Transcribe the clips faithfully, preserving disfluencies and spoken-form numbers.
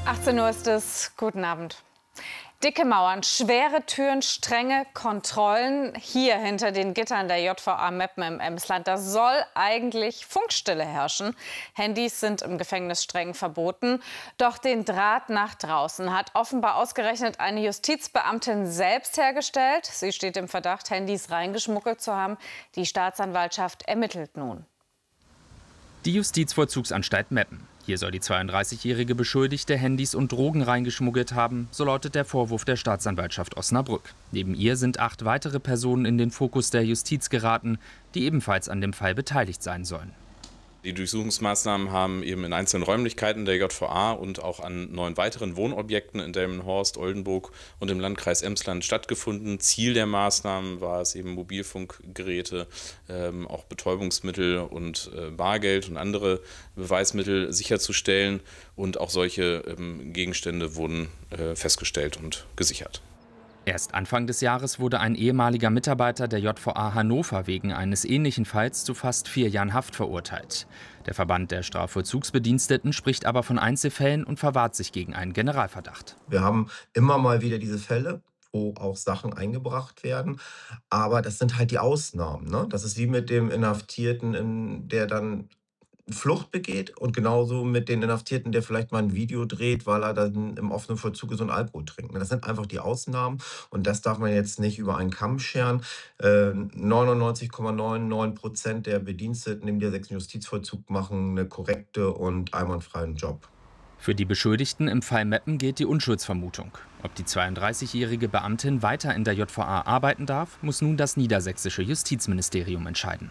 achtzehn Uhr ist es. Guten Abend. Dicke Mauern, schwere Türen, strenge Kontrollen. Hier hinter den Gittern der J V A Meppen im Emsland, da soll eigentlich Funkstille herrschen. Handys sind im Gefängnis streng verboten. Doch den Draht nach draußen hat offenbar ausgerechnet eine Justizbeamtin selbst hergestellt. Sie steht im Verdacht, Handys reingeschmuggelt zu haben. Die Staatsanwaltschaft ermittelt nun. Die Justizvollzugsanstalt Meppen. Hier soll die zweiunddreißigjährige Beschuldigte Handys und Drogen reingeschmuggelt haben, so lautet der Vorwurf der Staatsanwaltschaft Osnabrück. Neben ihr sind acht weitere Personen in den Fokus der Justiz geraten, die ebenfalls an dem Fall beteiligt sein sollen. Die Durchsuchungsmaßnahmen haben eben in einzelnen Räumlichkeiten der J V A und auch an neun weiteren Wohnobjekten in Delmenhorst, Oldenburg und im Landkreis Emsland stattgefunden. Ziel der Maßnahmen war es eben, Mobilfunkgeräte, ähm, auch Betäubungsmittel und äh, Bargeld und andere Beweismittel sicherzustellen. Und auch solche ähm, Gegenstände wurden äh, festgestellt und gesichert. Erst Anfang des Jahres wurde ein ehemaliger Mitarbeiter der J V A Hannover wegen eines ähnlichen Falls zu fast vier Jahren Haft verurteilt. Der Verband der Strafvollzugsbediensteten spricht aber von Einzelfällen und verwahrt sich gegen einen Generalverdacht. Wir haben immer mal wieder diese Fälle, wo auch Sachen eingebracht werden, aber das sind halt die Ausnahmen, ne? Das ist wie mit dem Inhaftierten, in, der dann Flucht begeht, und genauso mit den Inhaftierten, der vielleicht mal ein Video dreht, weil er dann im offenen Vollzug so einen Alkohol trinkt. Das sind einfach die Ausnahmen, und das darf man jetzt nicht über einen Kamm scheren. Äh, neunundneunzig Komma neunundneunzig Prozent der Bediensteten im niedersächsischen Justizvollzug machen eine korrekte und einwandfreien Job. Für die Beschuldigten im Fall Meppen gilt die Unschuldsvermutung. Ob die zweiunddreißigjährige Beamtin weiter in der J V A arbeiten darf, muss nun das niedersächsische Justizministerium entscheiden.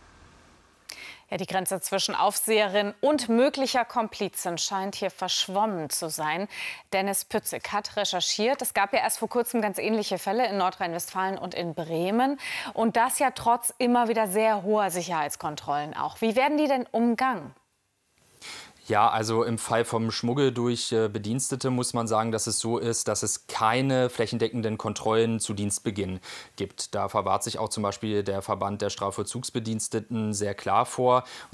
Ja, die Grenze zwischen Aufseherin und möglicher Komplizin scheint hier verschwommen zu sein. Dennis Pützig hat recherchiert. Es gab ja erst vor kurzem ganz ähnliche Fälle in Nordrhein-Westfalen und in Bremen. Und das ja trotz immer wieder sehr hoher Sicherheitskontrollen auch. Wie werden die denn umgangen? Ja, also im Fall vom Schmuggel durch Bedienstete muss man sagen, dass es so ist, dass es keine flächendeckenden Kontrollen zu Dienstbeginn gibt. Da verwahrt sich auch zum Beispiel der Verband der Strafvollzugsbediensteten sehr klar vor.